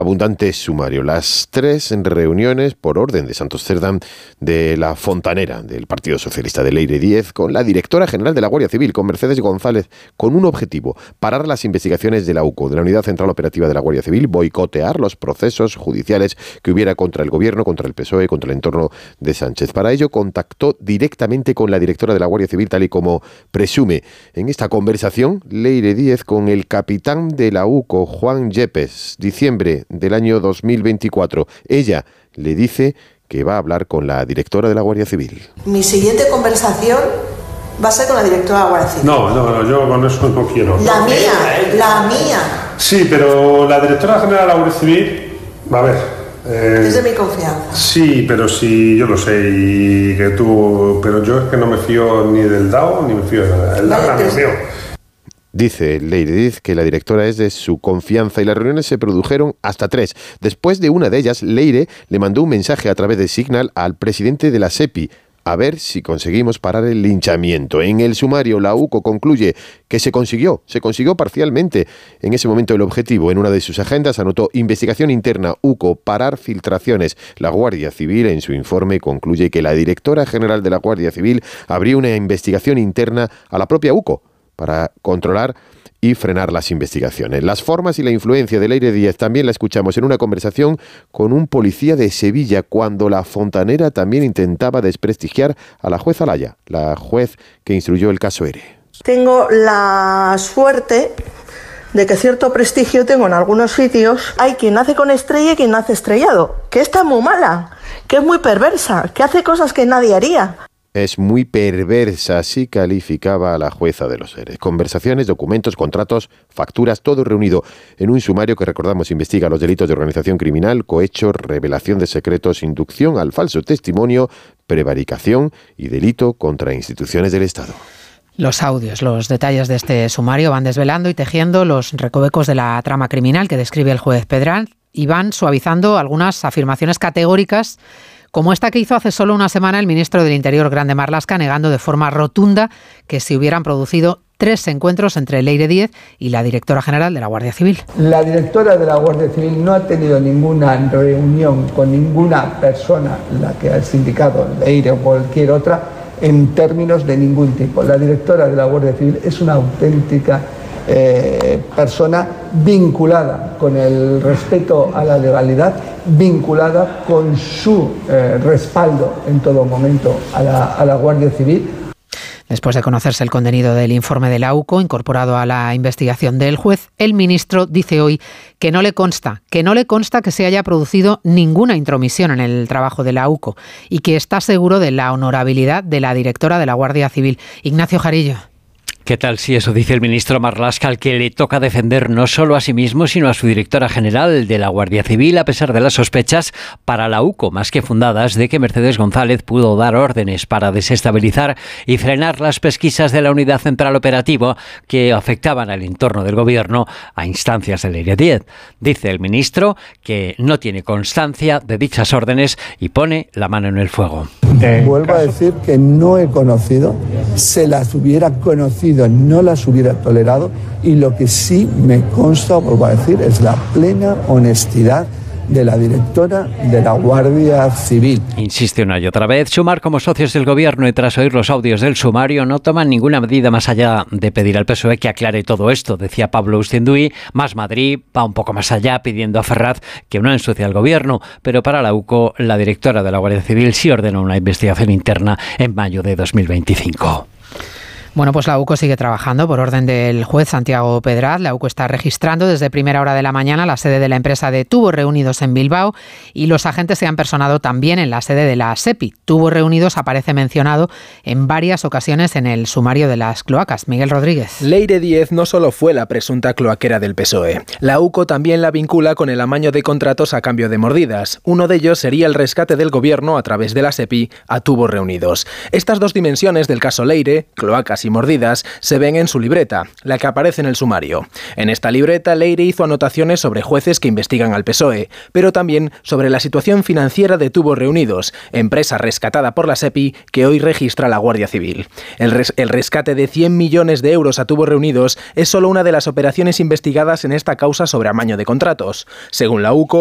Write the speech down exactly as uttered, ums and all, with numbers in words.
Abundante sumario. Las tres reuniones por orden de Santos Cerdán de la fontanera del Partido Socialista de Leire Díez con la directora general de la Guardia Civil, con Mercedes González, con un objetivo: parar las investigaciones de la U C O, de la Unidad Central Operativa de la Guardia Civil, boicotear los procesos judiciales que hubiera contra el gobierno, contra el P S O E, contra el entorno de Sánchez. Para ello contactó directamente con la directora de la Guardia Civil, tal y como presume en esta conversación Leire Díez con el capitán de la U C O, Juan Yepes, diciembre del año dos mil veinticuatro. Ella le dice que va a hablar con la directora de la Guardia Civil. Mi siguiente conversación va a ser con la directora de la Guardia Civil. No, no, no, yo con eso no quiero. La mía, la mía. Sí, pero la directora general de la Guardia Civil, a ver... Eh, es de mi confianza. Sí, pero sí, yo lo sé, y que tú... Pero yo es que no me fío ni del D A O, ni me fío de nada. El D A O es mío. Dice Leire Díez que la directora es de su confianza y las reuniones se produjeron hasta tres. Después de una de ellas, Leire le mandó un mensaje a través de Signal al presidente de la SEPI, a ver si conseguimos parar el linchamiento. En el sumario, la U C O concluye que se consiguió, se consiguió parcialmente. En ese momento el objetivo, en una de sus agendas, anotó investigación interna, U C O, parar filtraciones. La Guardia Civil, en su informe, concluye que la directora general de la Guardia Civil abrió una investigación interna a la propia U C O para controlar y frenar las investigaciones. Las formas y la influencia de Leire Díez también la escuchamos en una conversación con un policía de Sevilla, cuando la fontanera también intentaba desprestigiar a la juez Alaya, la juez que instruyó el caso ERE. Tengo la suerte de que cierto prestigio tengo en algunos sitios. Hay quien nace con estrella y quien nace estrellado, que está muy mala, que es muy perversa, que hace cosas que nadie haría. Es muy perversa, así calificaba a la jueza de los ERE. Conversaciones, documentos, contratos, facturas, todo reunido en un sumario que, recordamos, investiga los delitos de organización criminal, cohecho, revelación de secretos, inducción al falso testimonio, prevaricación y delito contra instituciones del Estado. Los audios, los detalles de este sumario van desvelando y tejiendo los recovecos de la trama criminal que describe el juez Pedral y van suavizando algunas afirmaciones categóricas, como esta que hizo hace solo una semana el ministro del Interior, Grande Marlaska, negando de forma rotunda que se hubieran producido tres encuentros entre Leire Díez y la directora general de la Guardia Civil. La directora de la Guardia Civil no ha tenido ninguna reunión con ninguna persona, la que ha indicado Leire o cualquier otra, en términos de ningún tipo. La directora de la Guardia Civil es una auténtica eh, persona vinculada con el respeto a la legalidad, vinculada con su eh, respaldo en todo momento a la, a la Guardia Civil. Después de conocerse el contenido del informe de la U C O incorporado a la investigación del juez, el ministro dice hoy que no le consta, que no le consta que se haya producido ninguna intromisión en el trabajo de la U C O y que está seguro de la honorabilidad de la directora de la Guardia Civil. Ignacio Jarillo. ¿Qué tal si eso dice el ministro Marlaska, al que le toca defender no solo a sí mismo, sino a su directora general de la Guardia Civil, a pesar de las sospechas para la U C O, más que fundadas, de que Mercedes González pudo dar órdenes para desestabilizar y frenar las pesquisas de la Unidad Central Operativa que afectaban al entorno del gobierno a instancias de Leire Díez? Dice el ministro que no tiene constancia de dichas órdenes y pone la mano en el fuego. Eh, Vuelvo a decir que no he conocido, se las hubiera conocido, no las hubiera tolerado, y lo que sí me consta, vuelvo a decir, es la plena honestidad de la directora de la Guardia Civil. Insiste una y otra vez, Sumar como socios del gobierno y tras oír los audios del sumario no toman ninguna medida más allá de pedir al P S O E que aclare todo esto, decía Pablo Ustinduy. Más Madrid va un poco más allá pidiendo a Ferraz que no ensucie al gobierno, pero para la U C O la directora de la Guardia Civil sí ordenó una investigación interna en mayo de dos mil veinticinco. Bueno, pues la U C O sigue trabajando por orden del juez Santiago Pedraz. La U C O está registrando desde primera hora de la mañana la sede de la empresa de Tubos Reunidos en Bilbao y los agentes se han personado también en la sede de la SEPI. Tubos Reunidos aparece mencionado en varias ocasiones en el sumario de las cloacas. Miguel Rodríguez. Leire Díez no solo fue la presunta cloaquera del P S O E. La U C O también la vincula con el amaño de contratos a cambio de mordidas. Uno de ellos sería el rescate del gobierno a través de la SEPI a Tubos Reunidos. Estas dos dimensiones del caso Leire, cloacas y mordidas se ven en su libreta, la que aparece en el sumario. En esta libreta, Leire hizo anotaciones sobre jueces que investigan al P S O E, pero también sobre la situación financiera de Tubos Reunidos, empresa rescatada por la SEPI que hoy registra la Guardia Civil. El, res- el rescate de cien millones de euros a Tubos Reunidos es solo una de las operaciones investigadas en esta causa sobre amaño de contratos. Según la UCO,